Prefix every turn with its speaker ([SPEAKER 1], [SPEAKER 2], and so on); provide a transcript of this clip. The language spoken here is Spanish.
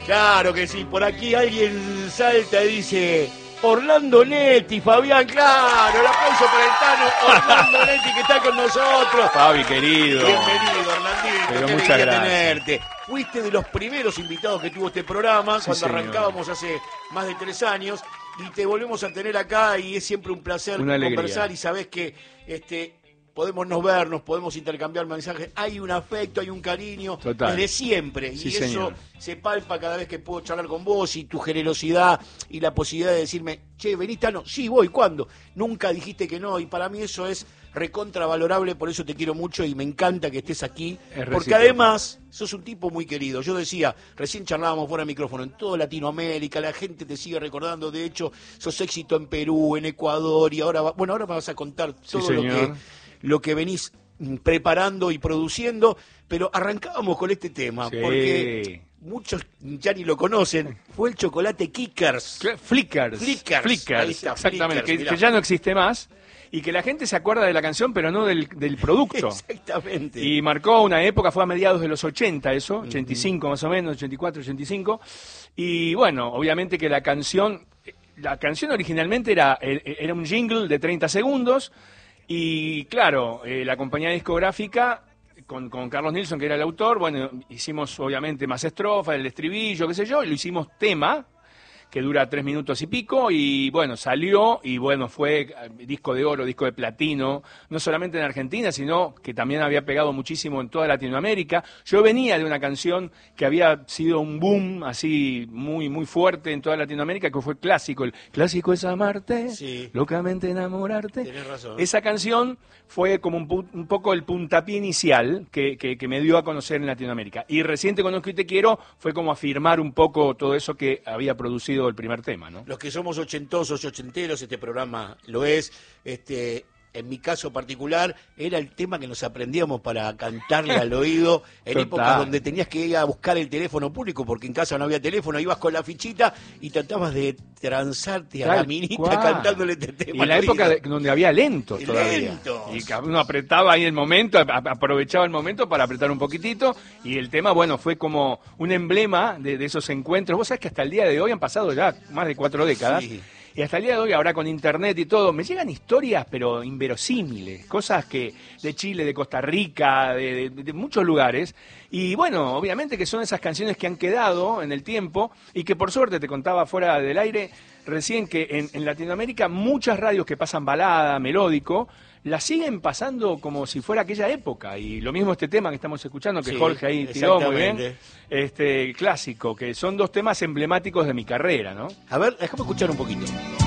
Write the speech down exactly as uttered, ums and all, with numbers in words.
[SPEAKER 1] Claro que sí, por aquí alguien salta y dice... Orlando Netti, Fabián, claro, el aplauso para el Tano, Orlando Netti que está con nosotros.
[SPEAKER 2] Fabi, querido.
[SPEAKER 1] Bienvenido, Orlandito.
[SPEAKER 2] Pero muchas gracias.
[SPEAKER 1] Tenerte. Fuiste de los primeros invitados que tuvo este programa,
[SPEAKER 2] Sí,
[SPEAKER 1] cuando
[SPEAKER 2] señor.
[SPEAKER 1] arrancábamos hace más de tres años, y te volvemos a tener acá y es siempre un placer
[SPEAKER 2] Una
[SPEAKER 1] conversar
[SPEAKER 2] alegría.
[SPEAKER 1] y sabés que este podemos no vernos, podemos intercambiar mensajes, hay un afecto, hay un cariño
[SPEAKER 2] Total.
[SPEAKER 1] desde siempre,
[SPEAKER 2] Sí,
[SPEAKER 1] y eso
[SPEAKER 2] señor.
[SPEAKER 1] se palpa cada vez que puedo charlar con vos y tu generosidad y la posibilidad de decirme, che, venís, Tano, sí, voy, ¿cuándo? Nunca dijiste que no, y para mí eso es recontravalorable, por eso te quiero mucho y me encanta que estés aquí,
[SPEAKER 2] Es
[SPEAKER 1] porque
[SPEAKER 2] recíproco.
[SPEAKER 1] además sos un tipo muy querido. Yo decía, recién charlábamos fuera de micrófono, en toda Latinoamérica, la gente te sigue recordando, de hecho, sos éxito en Perú, en Ecuador, y ahora, va- bueno, ahora me vas a contar
[SPEAKER 2] Sí,
[SPEAKER 1] todo lo que,
[SPEAKER 2] señor.
[SPEAKER 1] lo que venís mm, preparando y produciendo, pero arrancábamos con este tema,
[SPEAKER 2] Sí.
[SPEAKER 1] porque muchos ya ni lo conocen, fue el chocolate Kickers.
[SPEAKER 2] Cl- Flickers.
[SPEAKER 1] Flickers. Ahí está,
[SPEAKER 2] exactamente,
[SPEAKER 1] Flickers,
[SPEAKER 2] que,
[SPEAKER 1] mirá.
[SPEAKER 2] que ya no existe más y que la gente se acuerda de la canción, pero no del, del producto.
[SPEAKER 1] Exactamente.
[SPEAKER 2] Y marcó una época, fue a mediados de los ochenta eso, ochenta y cinco más o menos, ochenta y cuatro, ochenta y cinco. Y bueno, obviamente que la canción, la canción originalmente era, era un jingle de treinta segundos y claro, eh, la compañía discográfica... Con, con Carlos Nilsson, que era el autor, bueno, hicimos obviamente más estrofas, el estribillo, qué sé yo, y lo hicimos tema, que dura tres minutos y pico, y bueno, salió, y bueno, fue eh, disco de oro, disco de platino, no solamente en Argentina, sino que también había pegado muchísimo en toda Latinoamérica. Yo venía de una canción que había sido un boom, así, muy, muy fuerte en toda Latinoamérica, que fue clásico. El clásico es amarte,
[SPEAKER 1] Sí.
[SPEAKER 2] locamente enamorarte.
[SPEAKER 1] Tenés razón.
[SPEAKER 2] Esa canción fue como un, pu- un poco el puntapié inicial que, que, que me dio a conocer en Latinoamérica. Y recién Te Conozco y Te Quiero fue como afirmar un poco todo eso que había producido el primer tema, ¿no?
[SPEAKER 1] Los que somos ochentosos y ochenteros, este programa lo es. Este, en mi caso particular, era el tema que nos aprendíamos para cantarle al oído en
[SPEAKER 2] Total.
[SPEAKER 1] épocas donde tenías que ir a buscar el teléfono público porque en casa no había teléfono, ibas con la fichita y tratabas de transarte a
[SPEAKER 2] Tal
[SPEAKER 1] la minita
[SPEAKER 2] cual.
[SPEAKER 1] cantándole este tema.
[SPEAKER 2] Y en la
[SPEAKER 1] al
[SPEAKER 2] época
[SPEAKER 1] oído.
[SPEAKER 2] de- donde había lentos
[SPEAKER 1] Y
[SPEAKER 2] todavía.
[SPEAKER 1] lentos.
[SPEAKER 2] Y que uno apretaba ahí el momento, a- aprovechaba el momento para apretar un poquitito. Y el tema, bueno, fue como un emblema de, de esos encuentros. Vos sabés que hasta el día de hoy han pasado ya más de cuatro décadas.
[SPEAKER 1] Sí.
[SPEAKER 2] Y hasta el día de hoy, ahora con internet y todo, me llegan historias, pero inverosímiles. Cosas que de Chile, de Costa Rica, de, de- de muchos lugares. Y bueno, obviamente que son esas canciones que han quedado en el tiempo y que por suerte, te contaba fuera del aire, recién que en, en Latinoamérica muchas radios que pasan balada, melódico, la siguen pasando como si fuera aquella época. Y lo mismo este tema que estamos escuchando, que
[SPEAKER 1] Sí,
[SPEAKER 2] Jorge ahí tiró muy bien,
[SPEAKER 1] exactamente.
[SPEAKER 2] este clásico, que son dos temas emblemáticos de mi carrera, ¿no?
[SPEAKER 1] A ver, déjame escuchar un poquito.